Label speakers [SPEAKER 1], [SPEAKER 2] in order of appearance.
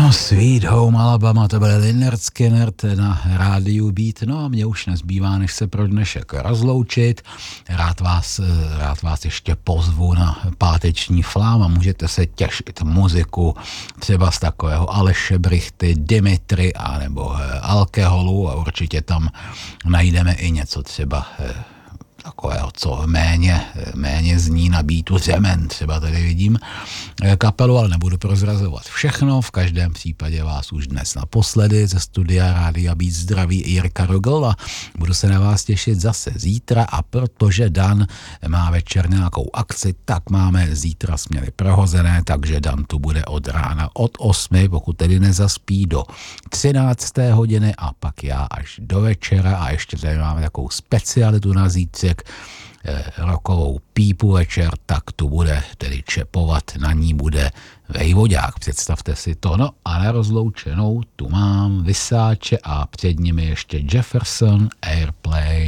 [SPEAKER 1] No, Sweet Home Alabama, to byl Lynyrd Skynyrd na rádiu Beat. No a mě už nezbývá, než se pro dnešek rozloučit. Rád vás ještě pozvu na páteční flám a můžete se těšit muziku třeba z takového Aleše Brichty, Dimitry a nebo Alkoholu a určitě tam najdeme i něco třeba takového, co méně zní na beatu Zemen, třeba tady vidím kapelu, ale nebudu prozrazovat všechno. V každém případě vás už dnes naposledy ze studia Rádia Beat zdraví Jirka Rogl a budu se na vás těšit zase zítra, a protože Dan má večer nějakou akci, tak máme zítra směry prohozené, takže Dan tu bude od rána od 8, pokud tedy nezaspí, do 13. hodiny a pak já až do večera, a ještě tady máme takovou specialitu na zítřek, rokovou pípu večer, tak tu bude tedy čepovat, na ní bude Vejvodák, představte si to. No a na rozloučenou tu mám Vysáče a před nimi ještě Jefferson Airplane.